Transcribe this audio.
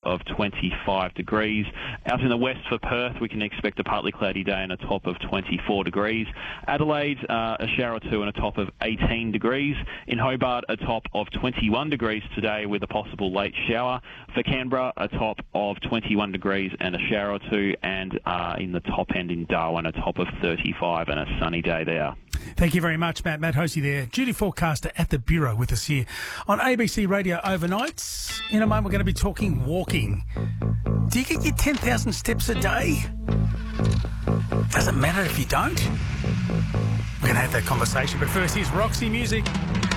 of 25 degrees. Out in the west for Perth, we can expect a partly cloudy day and a top of 24 degrees. Adelaide, a shower or two and a top of 18 degrees. In Hobart, a top of 21 degrees today with a possible late shower. For Canberra, a top of 21 degrees and a shower or two, and in the top end in Darwin, a top of 35 and a sunny day there. Thank you very much, Matt. Matt Hosey there, duty forecaster at the Bureau with us here on ABC Radio Overnights. In a moment, we're going to be talking walking. Do you get your 10,000 steps a day? Doesn't matter if you don't. We're going to have that conversation, but first, here's Roxy music.